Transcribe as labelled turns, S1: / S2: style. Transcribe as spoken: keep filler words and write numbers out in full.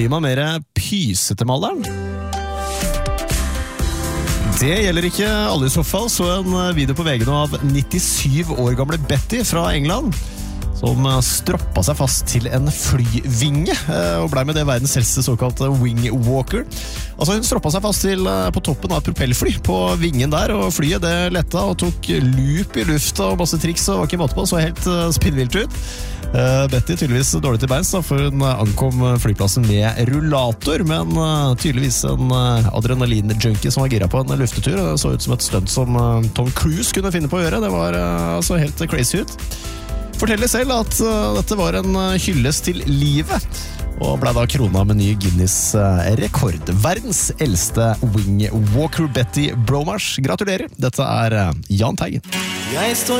S1: Blir man mer pysete med alderen? Det gjelder ikke alle I så fall, så en video på V G nå av nittisyv år gamle Betty fra England, som stroppa seg fast til en flyvinge, og ble med det verdens eldste såkalte wingwalker. Altså hun stroppa seg fast til på toppen av et propellfly på vingen der, og flyet det letta og tok loop I lufta og masse triks og var ikke måte på, så helt spinnvilt ut. Betty tydeligvis dårlig til beins, da, for hun ankom flyplassen med rullator, men tydeligvis en adrenalin-junkie som var gira på en luftetur, og det så ut som et stunt som Tom Cruise kunne finne på å gjøre. Det var altså helt crazy ut. Forteller selv at uh, dette var en uh, hyllest til livet, og ble da krona med ny Guinness-rekord. Uh, Verdens eldste wingwalker Betty Bromarsh. Gratulerer, dette er uh, Jan Teigen.
S2: Jeg står